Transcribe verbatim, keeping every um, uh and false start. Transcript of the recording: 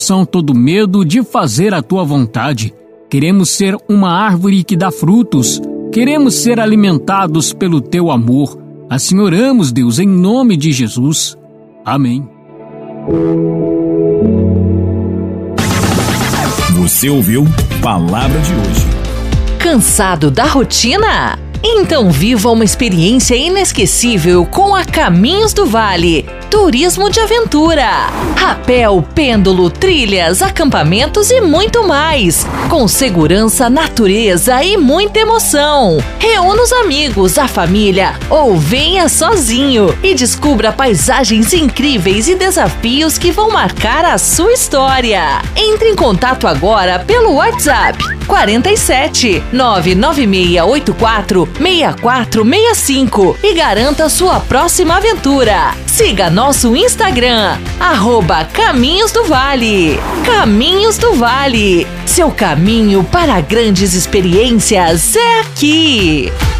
todo medo de fazer a tua vontade. Queremos ser uma árvore que dá frutos. Queremos ser alimentados pelo teu amor. Assim oramos, Deus, em nome de Jesus. Amém. Você ouviu Palavra de hoje. Cansado da rotina? Então viva uma experiência inesquecível com a Caminhos do Vale. Turismo de aventura, rapel, pêndulo, trilhas, acampamentos e muito mais. Com segurança, natureza e muita emoção. Reúna os amigos, a família ou venha sozinho e descubra paisagens incríveis e desafios que vão marcar a sua história. Entre em contato agora pelo WhatsApp quarenta e sete, nove nove seis oito quatro, seis quatro seis cinco e garanta sua próxima aventura. Siga nosso Instagram, arroba Caminhos do Vale. Caminhos do Vale, seu caminho para grandes experiências é aqui.